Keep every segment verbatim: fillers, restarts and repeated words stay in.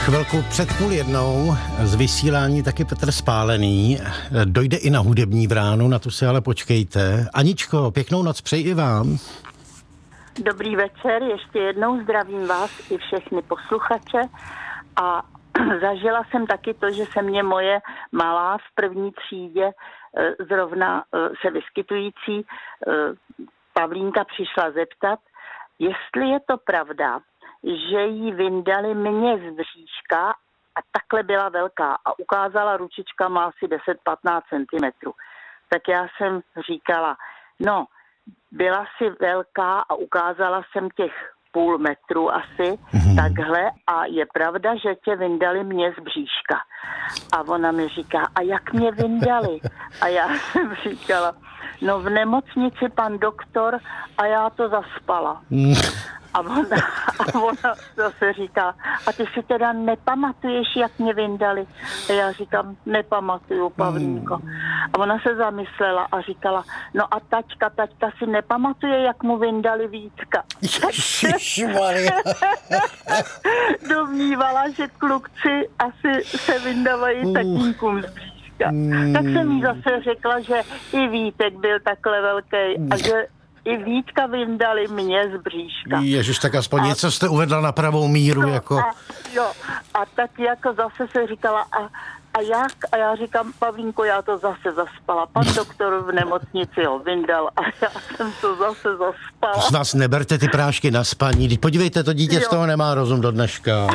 Chvilku před půl jednou z vysílání taky Petr Spálený. Dojde i na hudební bránu, na tu si ale počkejte. Aničko, pěknou noc přeji i vám. Dobrý večer, ještě jednou zdravím vás i všechny posluchače a zažila jsem taky to, že se mě moje malá v první třídě zrovna se vyskytující Pavlínka přišla zeptat, jestli je to pravda, že jí vyndali mě z bříška a takhle byla velká a ukázala ručička má asi deset patnáct centimetrů. Tak já jsem říkala, no, byla si velká a ukázala jsem těch půl metru asi, mm. takhle a je pravda, že tě vyndali mě z bříška. A ona mi říká, a jak mě vyndali? A já jsem říkala, no v nemocnici pan doktor a já to zaspala. Mm. A ona, a ona zase říká, a ty si teda nepamatuješ, jak mě vyndali? A já říkám, nepamatuju, Pavlínko. A ona se zamyslela a říkala, no a taťka, taťka si nepamatuje, jak mu vyndali Vítka. Ježišmarja. Domnívala, že klukci asi se vyndávají tatínkům z bříška. Tak jsem jí zase řekla, že i Vítek byl takhle velký a že i Vítka vyndali mě z bříška. Ježiš, tak aspoň a, něco jste uvedla na pravou míru. No, jako. A, jo, a tak jako zase se říkala, a, a jak? A já říkám, Pavlínko, já to zase zaspala. Pan doktor v nemocnici ho vyndal a já jsem to zase zaspala. Z vás neberte ty prášky na spaní. Podívejte, to dítě jo. z toho nemá rozum do dneška.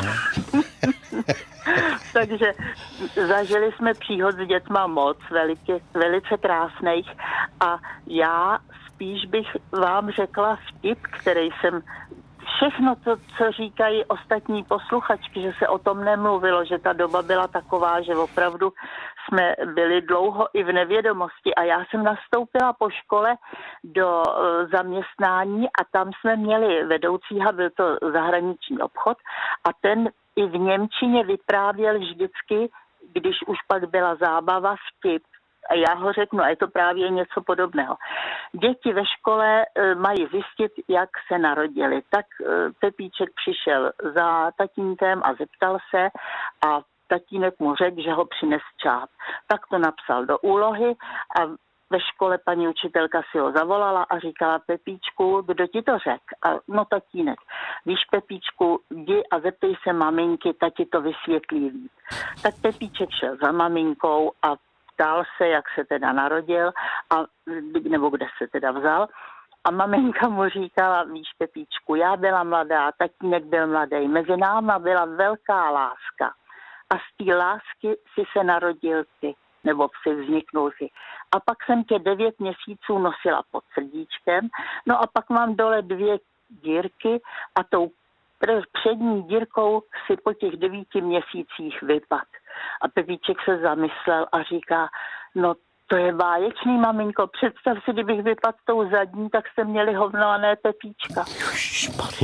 Takže zažili jsme příhod s dětma moc, velice, velice krásných a já spíš bych vám řekla vtip, který jsem všechno to, co říkají ostatní posluchačky, že se o tom nemluvilo, že ta doba byla taková, že opravdu jsme byli dlouho i v nevědomosti a já jsem nastoupila po škole do uh, zaměstnání a tam jsme měli vedoucího, byl to zahraniční obchod a ten i v němčině vyprávěl vždycky, když už pak byla zábava, vtip. A já ho řeknu, a je to právě něco podobného. Děti ve škole e, mají zjistit, jak se narodili. Tak e, Pepíček přišel za tatínkem a zeptal se a tatínek mu řekl, že ho přines čáp. Tak to napsal do úlohy a ve škole paní učitelka si ho zavolala a říkala, Pepíčku, kdo ti to řekl? A no tatínek. Víš, Pepíčku, jdi a zeptej se maminky, ta ti to vysvětlí víc. Tak Pepíček šel za maminkou a ptal se, jak se teda narodil, a, nebo kde se teda vzal. A maminka mu říkala, víš, Pepíčku, já byla mladá, tatínek byl mladý, mezi náma byla velká láska. A z té lásky si se narodil ty, nebo si vzniknul ty. A pak jsem tě devět měsíců nosila pod srdíčkem, no a pak mám dole dvě dírky a tou přední dírkou si po těch devíti měsících vypad. A Pepíček se zamyslel a říká, no to je báječný, maminko, představ si, kdybych vypadl tou zadní, tak jste měli hovno a ne Pepíčka. Ježišmarja.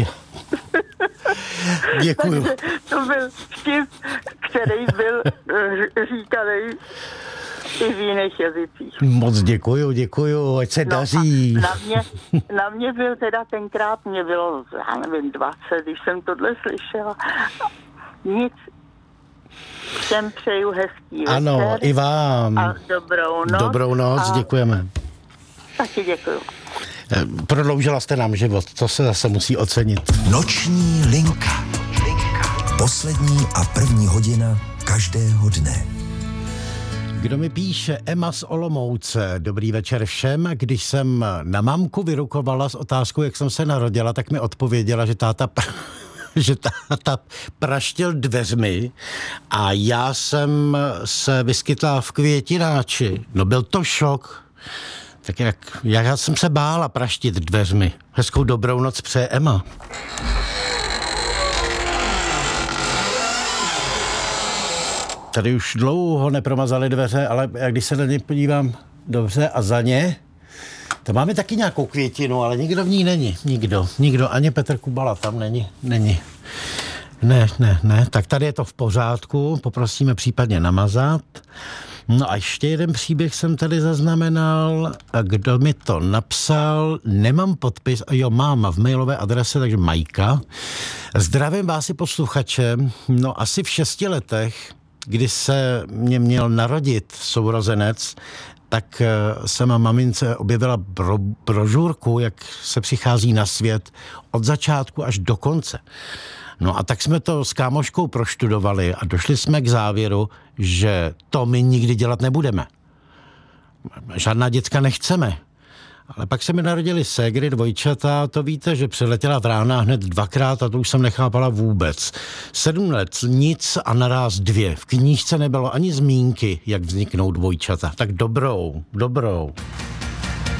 Děkuju. To byl vtip, který byl říkaný i v jiných jazycích. Moc děkuju, děkuju, ať se no daří. Na mě, na mě byl teda tenkrát, mě bylo, já nevím, dvacet, když jsem tohle slyšela. Nic. Všem přeju hezký večer. Ano, i vám. A dobrou noc. Dobrou noc, a děkujeme. Taky děkuju. Prodloužila jste nám život, to se zase musí ocenit. Noční linka. Poslední a první hodina každého dne. Kdo mi píše? Emma z Olomouce. Dobrý večer všem. Když jsem na mamku vyrukovala s otázkou, jak jsem se narodila, tak mi odpověděla, že táta... Pr- že táta praštil dveřmi a já jsem se vyskytla v květináči. No byl to šok. Tak jak, jak já jsem se bála praštit dveřmi. Hezkou dobrou noc přeje Emma. Tady už dlouho nepromazali dveře, ale když se na ně podívám dobře a za ně, to máme taky nějakou květinu, ale nikdo v ní není. Nikdo. Nikdo. Ani Petr Kubala tam není. Není. Ne, ne, ne. Tak tady je to v pořádku. Poprosíme případně namazat. No a ještě jeden příběh jsem tady zaznamenal. Kdo mi to napsal? Nemám podpis. Jo, mám v mailové adrese, takže Majka. Zdravím vás i posluchače. No asi v šesti letech, kdy se mě měl narodit sourozenec, tak jsem mamince objevila bro, brožurku, jak se přichází na svět od začátku až do konce. No a tak jsme to s kámoškou proštudovali a došli jsme k závěru, že to my nikdy dělat nebudeme. Žádná děcka nechceme. Ale pak se mi narodili ségry, dvojčata, to víte, že přiletěla vrána hned dvakrát a to už jsem nechápala vůbec. Sedm let nic a naráz dvě. V knížce nebylo ani zmínky, jak vzniknou dvojčata. Tak dobrou, dobrou.